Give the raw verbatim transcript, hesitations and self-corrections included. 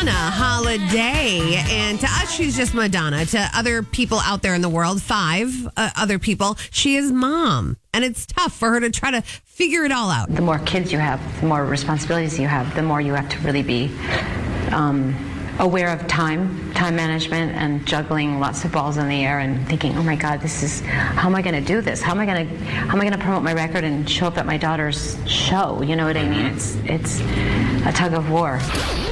Madonna Holiday. And to us, she's just Madonna. To other people out there in the world, five uh, other people, she is mom. And it's tough for her to try to figure it all out. The more kids you have, the more responsibilities you have, the more you have to really be um, aware of time, time management, and juggling lots of balls in the air and thinking, oh my God, this is, how am I going to do this? How am I going to, how am I going to promote my record and show up at my daughter's show? You know what I mean? It's, it's a tug of war.